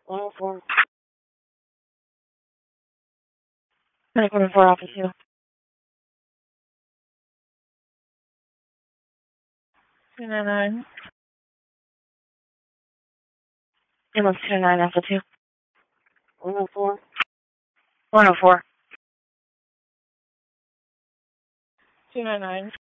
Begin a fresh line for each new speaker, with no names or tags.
104. 24 Office 2. 299. Ambulance 29 Alpha 2. 104. 104. 299.